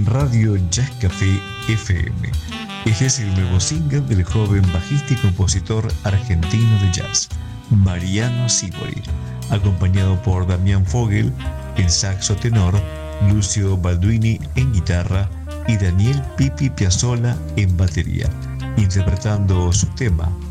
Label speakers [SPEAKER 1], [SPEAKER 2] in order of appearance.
[SPEAKER 1] Radio Jazz Café FM. Este es el nuevo single del joven bajista y compositor argentino de jazz, Mariano Sibori, acompañado por Damián Fogel en saxo tenor, Lucio Balduini en guitarra y Daniel Pipi Piazzolla en batería, interpretando su tema